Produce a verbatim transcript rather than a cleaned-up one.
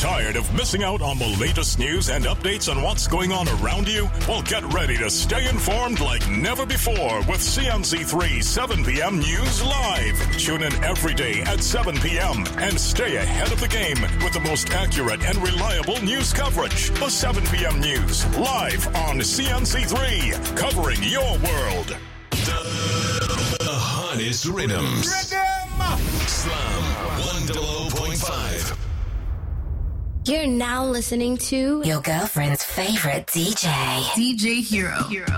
Tired of missing out on the latest news and updates on what's going on around you? Well, get ready to stay informed like never before with C N C three seven p.m. News Live. Tune in every day at seven p.m. and stay ahead of the game with the most accurate and reliable news coverage. The seven p.m. News live on C N C three, covering your world. The, the hottest rhythms. Slam one oh oh point five. You're now listening to your girlfriend's favorite D J, D J Hero. Hero.